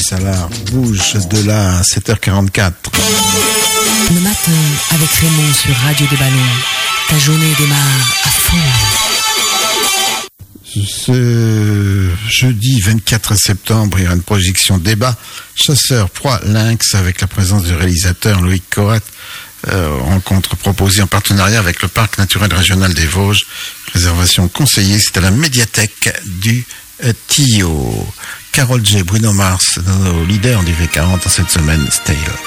Salar bouge de là à 7h44. Le matin, avec Raymond sur Radio des Ballons, ta journée démarre à fond. Ce jeudi 24 septembre, il y aura une projection débat chasseur proie lynx avec la présence du réalisateur Loïc Coat. Rencontre proposée en partenariat avec le Parc naturel régional des Vosges. Réservation conseillée, c'est à la médiathèque du Tillot. Carole J, Bruno Mars, nos leaders du V40 en cette semaine, Stale.